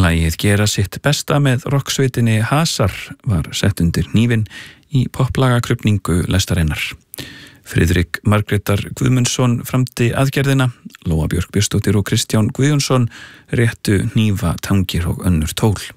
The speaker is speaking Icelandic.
Lagið Gera sitt besta með rocksveitinni Hasar var sett undir hnífinn í poplagakrufningu lestarinnar. Friðrik Margrétar Guðmundsson framdi aðgerðina, Lóa Björk Björnsdóttir og Kristján Guðjónsson réttu hnífa, tangir og önnur tól.